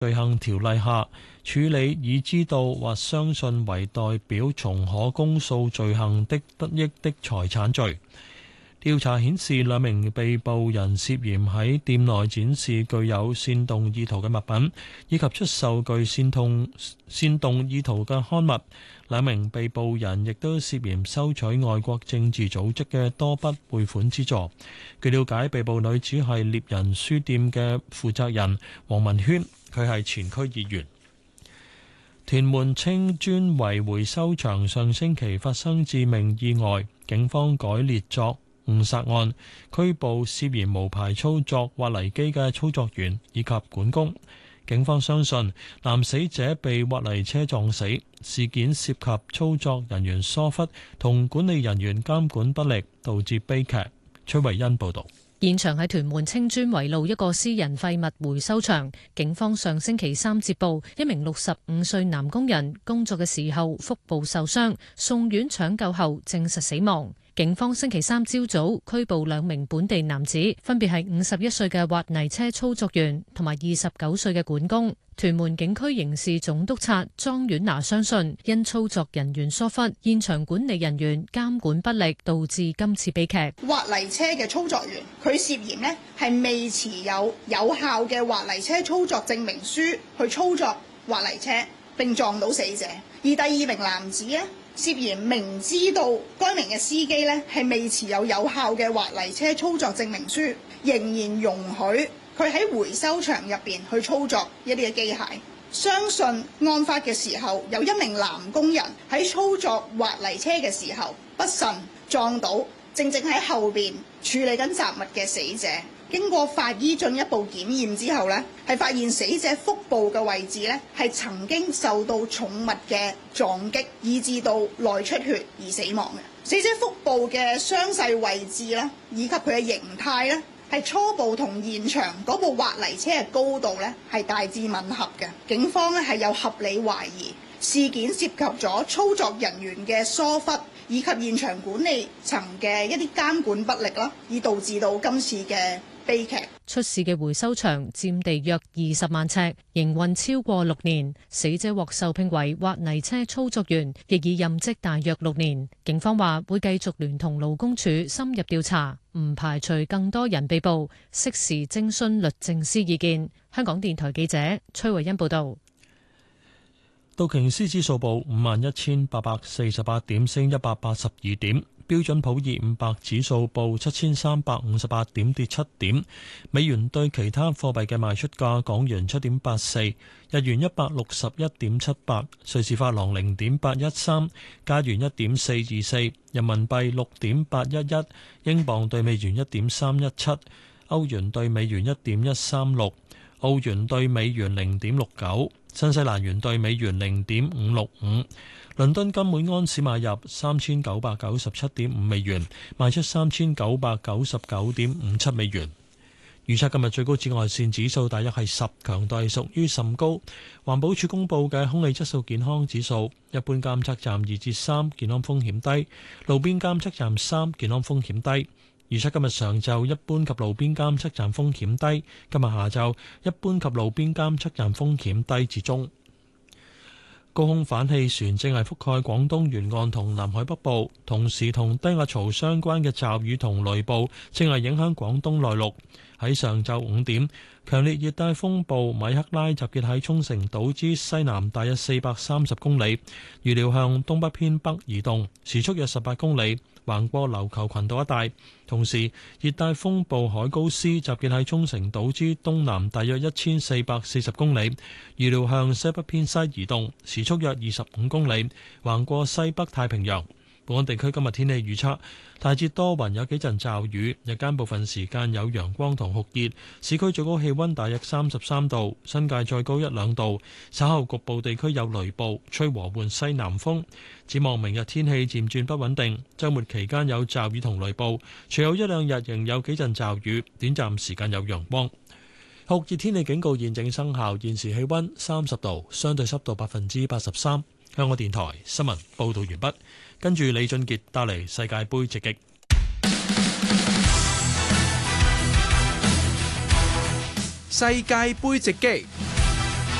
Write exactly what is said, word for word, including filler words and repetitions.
罪行條例下處理已知道或相信為代表從可公訴罪行的得益的財產罪。調查顯示，兩名被捕人涉嫌喺店內展示具有煽動意圖嘅物品，以及出售具煽動煽動意圖嘅刊物。兩名被捕人亦都涉嫌收取外國政治組織嘅多筆匯款資助。據了解，被捕女子係獵人書店嘅負責人黃文軒，佢係前區議員。屯門青磚圍回收場上星期發生致命意外，警方改列作誤殺案，拘捕涉嫌無牌操作挖泥機嘅操作員以及管工。警方相信男死者被挖泥車撞死，事件涉及操作人員疏忽同管理人員監管不力，導致悲劇。崔慧欣報道。 現場喺屯門青磚圍路一個私人廢物回收場，警方上星期三接報，一名六十五歲男工人工作嘅時候腹部受傷，送院搶救後證實死亡。警方星期三朝早拘捕兩名本地男子，分別係五十一歲嘅挖泥車操作員同埋二十九歲嘅管工。屯門警區刑事總督察莊婉娜相信，因操作人員疏忽、現場管理人員監管不力，導致今次悲劇。 挖泥車嘅操作員，佢涉嫌呢係未持有有效嘅挖泥車操作證明書去操作挖泥車，並撞到死者。而第二名男子呢，涉嫌明知道該名嘅司機呢係未持有有效嘅挖泥車操作證明書，仍然容許佢喺回收場入邊去操作一啲嘅機械。相信案發嘅時候，有一名男工人喺操作挖泥車嘅時候不慎撞到正正喺後邊處理緊雜物嘅死者。經過法醫進一步檢驗之後呢，係發現死者腹部嘅位置呢係曾經受到重物嘅撞擊，以致到內出血而死亡嘅。死者腹部嘅傷勢位置呢，以及佢嘅形態呢，係初步同現場嗰部挖泥車嘅高度呢係大致吻合嘅。警方呢係有合理懷疑事件涉及咗操作人員嘅疏忽，以及現場管理層嘅一啲監管不力啦，以導致到今次嘅悲劇。 出事嘅回收場佔地約二十萬尺，營運超過六年。死者獲受聘為挖泥車操作員，亦已任職大約六年。警方話會繼續聯同勞工處深入調查，唔排除更多人被捕，適時徵詢律政司意見。香港電台記者崔慧欣報道。 道瓊斯指數報五萬一千八百四十八點，升一百八十二點。標準普爾五百指數報七千三百五十八點，跌七點。美元對其他貨幣嘅賣出價：港元七點八四，日元一百六十一點七八，瑞士法郎零點八一三，加元一點四二四，人民幣六點八一一，英鎊對美元一點三一七，歐元對美元一點一三六，澳元對美元零點六九，新西蘭元對美元零點五六五。倫敦金每安士買入三千九百九十七點五美元，賣出三千九百九十九點五七美元。預測今日最高紫外線指數大約係十，強度係屬於甚高。環保署公布嘅空氣質素健康指數，一般監測站二至三，健康風險低；路邊監測站三，健康風險低。預測今日上晝一般及路邊監測站風險低，今日下晝一般及路邊監測站風險低至中。高空反氣旋正係覆蓋廣東沿岸同南海北部，同時同低壓槽相關嘅驟雨同雷暴正係影響廣東內陸。喺上晝五點，強烈熱帶風暴米克拉集結喺沖繩島之西南大約四百三十公里，預料向東北偏北移動，時速約十八公里，橫過琉球群島一帶。同時，熱帶風暴海高斯集結喺沖繩島之東南大約一千四百四十公里，預料向西北偏西移動，時速約二十五公里，橫過西北太平洋。本港地區今日天氣預測，大致多雲，有幾陣驟雨，日間部分時間有陽光同酷熱，市區最高氣溫大約三十三度，新界再高一兩度。稍後局部地區有雷暴，吹和緩西南風。展望明日天氣漸轉不穩定，週末期間有驟雨同雷暴，隨後一兩日仍有幾陣驟雨，短暫時間有陽光。酷熱天氣警告現正生效，現時氣溫三十度，相對濕度百分之八十三。香港電台新聞報道完畢，跟住李俊傑帶嚟世界盃直擊。 世界盃直擊。